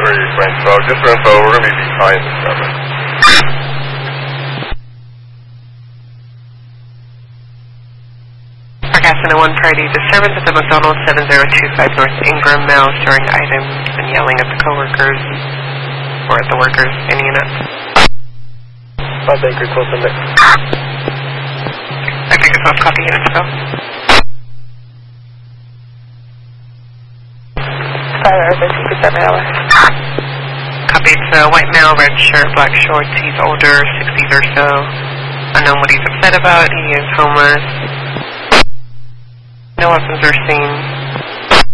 explained. So just for info, we're going to be behind the 7. Forecasting a 1 Friday disturbance at the McDonald's 7025 North Ingram, male storing items and yelling at the co-workers or at the workers in unit. 5 Bakery, close to mix. I think it's off copy units go. 5 hours, 57 hours. Copy, it's a white male, red shirt, black shorts. He's older, 60s or so. Unknown what he's upset about. He is homeless. No weapons are seen.